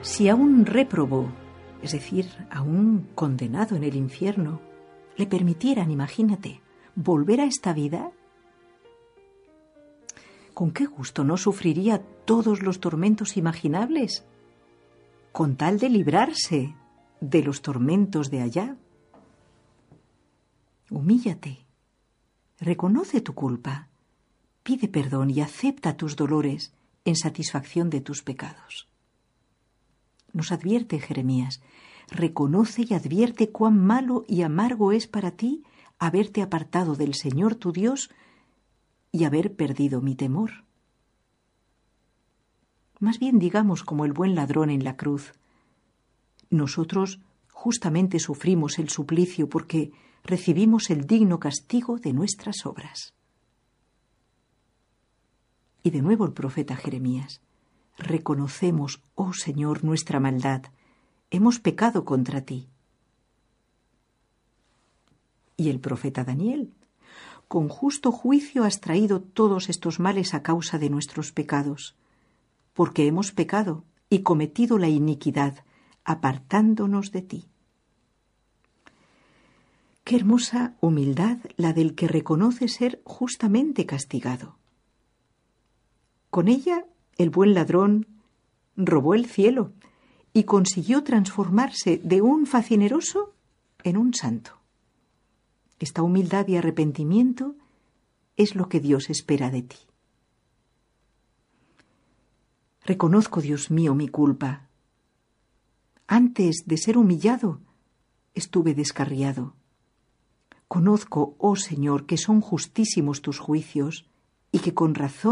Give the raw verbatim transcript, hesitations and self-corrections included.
Si a un réprobo, es decir, a un condenado en el infierno, le permitieran, imagínate, volver a esta vida, ¿con qué gusto no sufriría todos los tormentos imaginables? Con tal de librarse de los tormentos de allá. Humíllate, reconoce tu culpa, pide perdón y acepta tus dolores en satisfacción de tus pecados. Nos advierte Jeremías, reconoce y advierte cuán malo y amargo es para ti haberte apartado del Señor tu Dios y haber perdido mi temor. Más bien digamos como el buen ladrón en la cruz. Nosotros justamente sufrimos el suplicio porque recibimos el digno castigo de nuestras obras. Y de nuevo el profeta Jeremías. Reconocemos, oh Señor, nuestra maldad. Hemos pecado contra ti. Y el profeta Daniel. Con justo juicio has traído todos estos males a causa de nuestros pecados, porque hemos pecado y cometido la iniquidad, apartándonos de ti. Qué hermosa humildad la del que reconoce ser justamente castigado. Con ella, el buen ladrón robó el cielo y consiguió transformarse de un facineroso en un santo. Esta humildad y arrepentimiento es lo que Dios espera de ti. Reconozco, Dios mío, mi culpa. Antes de ser humillado, estuve descarriado. Conozco, oh Señor, que son justísimos tus juicios y que con razón